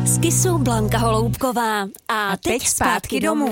Z Kisu Blanka Holoubková. A teď zpátky domů.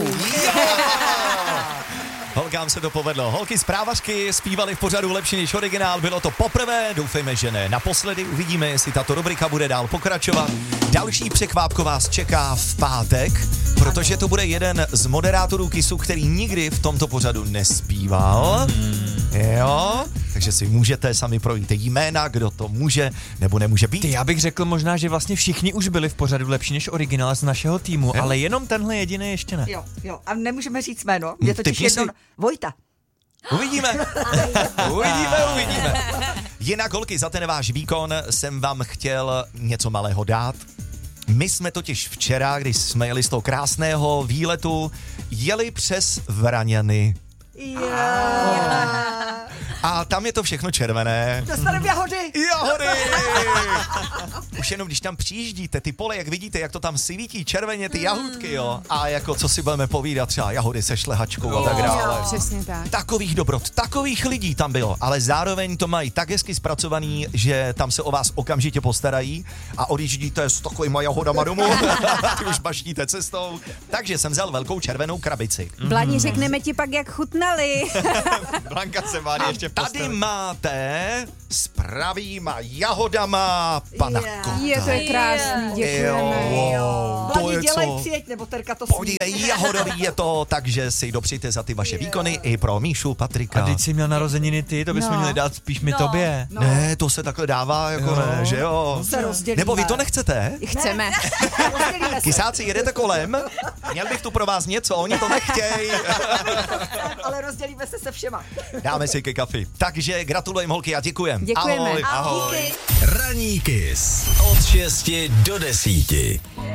Holkám se to povedlo. Holky z Právařky zpívaly v pořadu Lepší než originál. Bylo to poprvé, doufejme, že ne naposledy. Uvidíme, jestli tato rubrika bude dál pokračovat. Další překvápko vás čeká v pátek, protože to bude jeden z moderátorů Kisu, který nikdy v tomto pořadu nespíval. Jo, takže si můžete sami projít jména, kdo to může nebo nemůže být. Já bych řekl možná, že vlastně všichni už byli v pořadu Lepší než originál z našeho týmu, ale jenom tenhle jediný ještě ne. Jo. A nemůžeme říct jméno. Je totiž jedno... Vojta. Uvidíme. Uvidíme. Jinak, holky, za ten váš výkon jsem vám chtěl něco malého dát. My jsme totiž včera, když jsme jeli z toho krásného výletu, jeli přes Vraňany. A tam je to všechno červené. Dostaneme jahody. Jahody! Už jenom když tam přijíždíte, ty pole, jak vidíte, jak to tam svítí červeně, ty jahůdky, jo. A jako co si budeme povídat, třeba jahody se šlehačkou a tak dále. Přesně tak. Takových dobrot, takových lidí tam bylo, ale zároveň to mají tak hezky zpracovaný, že tam se o vás okamžitě postarají a odjíždíte s takovýma jahodama domů, ty už baštíte cestou. Takže jsem vzal velkou červenou krabici. Blani, řekneme ti pak, jak chutnali. Blanka se má ještě postavit. Tady máte s pravýma jahodama pana Kota. Je to je krásný, děkujeme. Blani, dělej, přijeď, nebo Terka to Podívej, jahodový je to, takže si dopřijte za ty vaše výkony i pro Míšu, Patrika. A teď jsi měl narozeniny ty, to bychom měli dát spíš mi tobě. No. Ne, to se takhle dává, jako ne, že jo? Se rozdělíme. Nebo vy to nechcete? Chceme. Rozdělíme se. Kysáci, jedete kolem? Měl bych tu pro vás něco, oni to nechtějí. Ale rozdělíme se všema. Dáme si ke kafi. Takže gratulujeme, holky, a děkujem. Děkujeme. Ahoj. Díky. Ranní Kiss od 6 do 10.